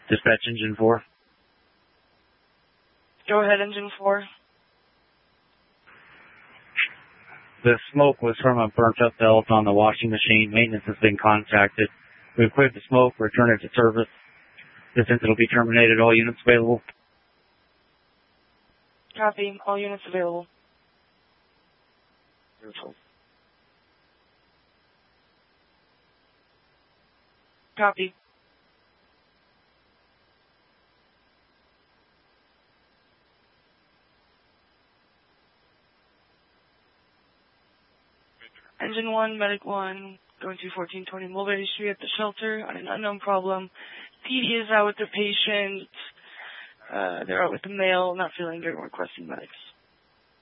Dispatch Engine 4. Go ahead, Engine 4. The smoke was from a burnt-up belt on the washing machine. Maintenance has been contacted. We've cleared the smoke, return it to service. This incident will be terminated. All units available. Copy. All units available. Copy. Engine 1, Medic 1, going to 1420 Mulberry Street at the shelter on an unknown problem. PD is out with the patient. They're out with the male, not feeling good, requesting medics.